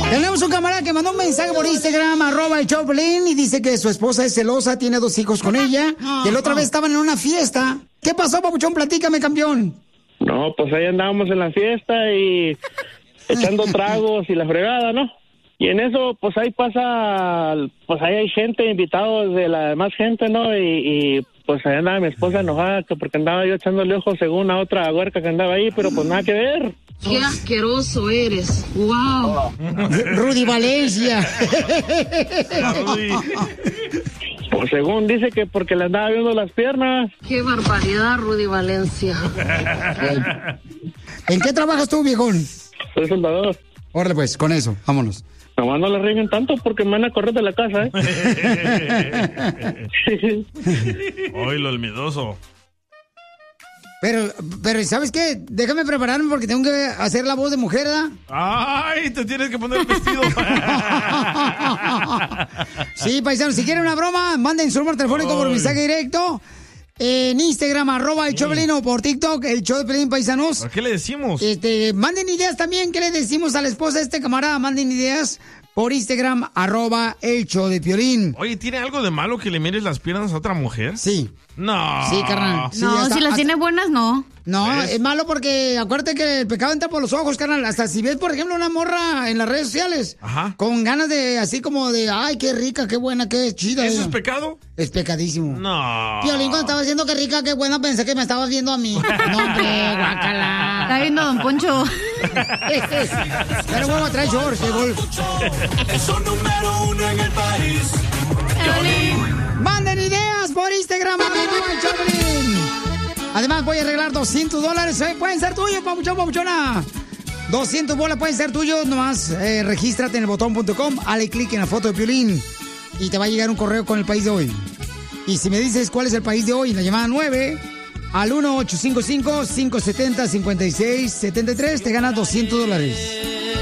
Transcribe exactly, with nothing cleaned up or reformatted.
Tenemos un camarada que mandó un mensaje por Instagram, arroba el Choplin, y dice que su esposa es celosa, tiene dos hijos con ella, y la otra vez estaban en una fiesta. ¿Qué pasó, papuchón? Platícame, campeón. No, pues ahí andábamos en la fiesta y echando tragos y la fregada, ¿no? Y en eso, pues ahí pasa, pues ahí hay gente, invitados de la demás gente, ¿no? Y, y pues ahí andaba mi esposa enojada que porque andaba yo echándole ojos según a otra huerca que andaba ahí, pero pues nada que ver. ¡Qué asqueroso eres! ¡Wow! Rudy Valencia. Pues según dice que porque le andaba viendo las piernas. ¡Qué barbaridad, Rudy Valencia! ¿En qué trabajas tú, viejón? Soy soldador. Órale pues, con eso, vámonos. Nomás no le rieguen tanto porque me van a correr de la casa, ¿eh? Oye, lo miedoso. Pero, pero, ¿sabes qué? Déjame prepararme porque tengo que hacer la voz de mujer, ¿verdad? ¡Ay! Te tienes que poner el vestido. Sí, paisanos, si quieren una broma, manden su número telefónico por mensaje directo. En Instagram, arroba el Choplin, o por TikTok, el Choplin, paisanos. ¿A qué le decimos? Este, manden ideas también. ¿Qué le decimos a la esposa de este camarada? Manden ideas por Instagram, arroba el show de Piolín. Oye, ¿tiene algo de malo que le mires las piernas a otra mujer? Sí. No. Sí, carnal. Sí, no, hasta, si las hasta, tiene buenas, no. No, ¿ves? es malo porque acuérdate que el pecado entra por los ojos, carnal. Hasta si ves, por ejemplo, una morra en las redes sociales. Ajá. Con ganas de, así como de, ay, qué rica, qué buena, qué chida. ¿Eso ella. es pecado? Es pecadísimo. No. Piolín, cuando estaba diciendo que rica, qué buena, pensé que me estabas viendo a mí. No, hombre, guácala. Está viendo a Don Poncho. Pero vamos a traer shorts de golf. Eso número uno en el país. Manden ideas por Instagram, arroba el Choplin. Además, voy a arreglar doscientos dólares. ¿eh? Pueden ser tuyos, papuchón, papuchona. doscientos bolas pueden ser tuyos. Nomás eh, regístrate en el botón punto com. Hale clic en la foto de Piolín. Y te va a llegar un correo con el país de hoy. Y si me dices cuál es el país de hoy, la llamada nueve al uno ocho cinco cinco, cinco siete cero, cinco seis siete tres, te ganas doscientos dólares.